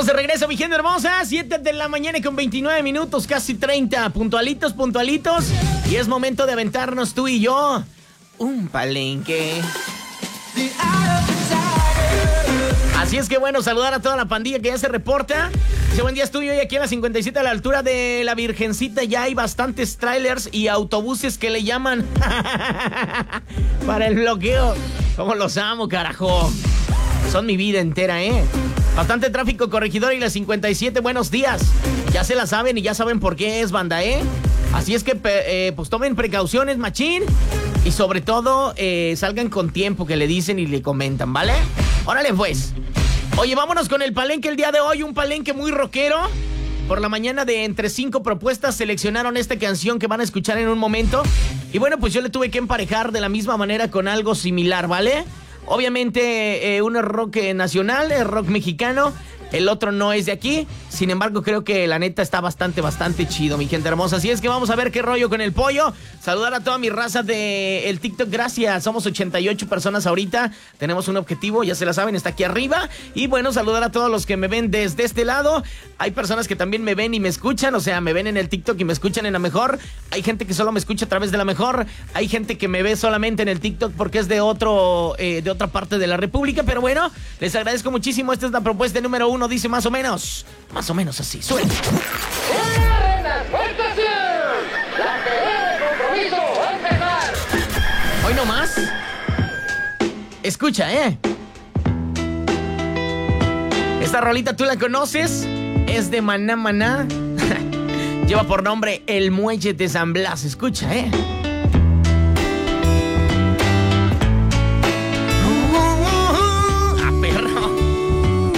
Estamos de regreso, mi gente hermosa. 7 de la mañana con 29 minutos, casi 30. Puntualitos. Y es momento de aventarnos tú y yo un palenque. Así es que bueno, saludar a toda la pandilla que ya se reporta. Dice, buen día, estoy hoy aquí en la 57 a la altura de la Virgencita. Ya hay bastantes trailers y autobuses que le llaman para el bloqueo. Cómo los amo, carajo. Son mi vida entera, Bastante tráfico, Corregidor y la 57, buenos días. Ya se la saben y ya saben por qué es, banda, Así es que, pues tomen precauciones, machín. Y sobre todo, salgan con tiempo, que le dicen y le comentan, ¿vale? Órale, pues. Oye, vámonos con el palenque el día de hoy. Un palenque muy rockero. Por la mañana, de entre 5 propuestas, seleccionaron esta canción que van a escuchar en un momento. Y bueno, pues yo le tuve que emparejar de la misma manera con algo similar, ¿vale? Obviamente, uno es rock nacional, es rock mexicano. El otro no es de aquí. Sin embargo, creo que la neta está bastante chido, mi gente hermosa. Así es que vamos a ver qué rollo con el pollo. Saludar a toda mi raza de el TikTok. Gracias. Somos 88 personas ahorita. Tenemos un objetivo, ya se la saben, está aquí arriba. Y bueno, saludar a todos los que me ven desde este lado. Hay personas que también me ven y me escuchan. O sea, me ven en el TikTok y me escuchan en La Mejor. Hay gente que solo me escucha a través de La Mejor. Hay gente que me ve solamente en el TikTok porque es de otra parte de la República. Pero bueno, les agradezco muchísimo. Esta es la propuesta número 1. Dice más o menos así. Suena. Hoy no más. Escucha, Esta rolita tú la conoces. Es de Maná Maná. Lleva por nombre El Muelle de San Blas. Escucha,